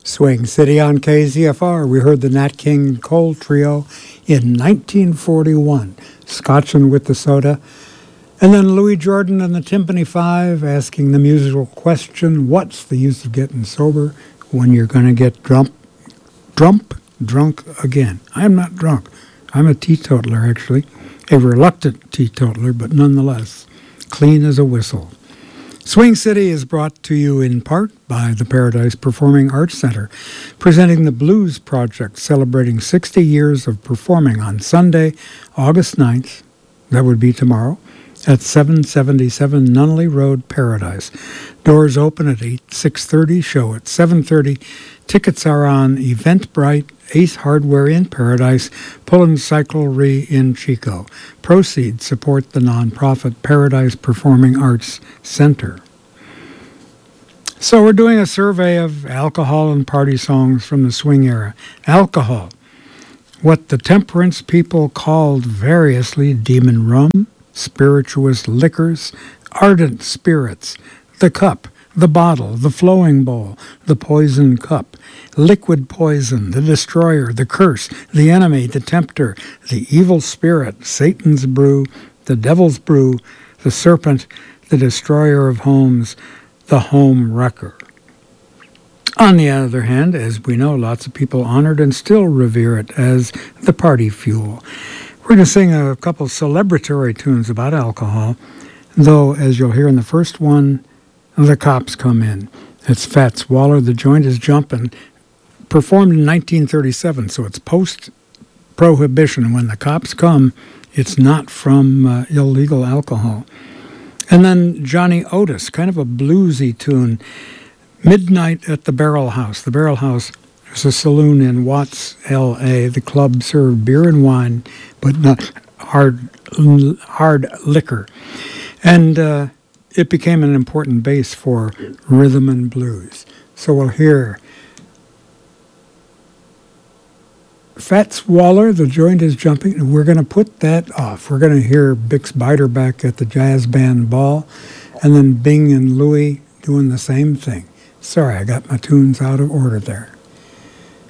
Swing City on KZFR. We heard the Nat King Cole Trio in 1941, Scotchin' with the Soda. And then Louis Jordan and the Timpani Five asking the musical question, what's the use of getting sober when you're going to get drunk again? I'm not drunk. I'm a teetotaler, actually. A reluctant teetotaler, but nonetheless, clean as a whistle. Swing City is brought to you in part by the Paradise Performing Arts Center, presenting the Blues Project, celebrating 60 years of performing on Sunday, August 9th, that would be tomorrow, at 777 Nunnally Road, Paradise. Doors open at 6:30, show at 7:30. Tickets are on Eventbrite, Ace Hardware in Paradise, Pullen Cyclery in Chico. Proceeds support the nonprofit Paradise Performing Arts Center. So we're doing a survey of alcohol and party songs from the swing era. Alcohol, what the temperance people called variously demon rum, spirituous liquors, ardent spirits, the cup, the bottle, the flowing bowl, the poison cup, liquid poison, the destroyer, the curse, the enemy, the tempter, the evil spirit, Satan's brew, the devil's brew, the serpent, the destroyer of homes, the home wrecker. On the other hand, as we know, lots of people honored and still revere it as the party fuel. We're going to sing a couple celebratory tunes about alcohol, though, as you'll hear in the first one, the cops come in. It's Fats Waller, The Joint is Jumpin', performed in 1937, so it's post-prohibition. When the cops come, it's not from illegal alcohol. And then Johnny Otis, kind of a bluesy tune, Midnight at the Barrel House. The Barrel House is a saloon in Watts, L.A. The club served beer and wine, but not hard liquor. And it became an important base for rhythm and blues. So we'll hear Fats Waller, The Joint is Jumping, and we're going to put that off. We're going to hear Bix Beiderbecke at the Jazz Band Ball, and then Bing and Louie doing the same thing. Sorry, I got my tunes out of order there.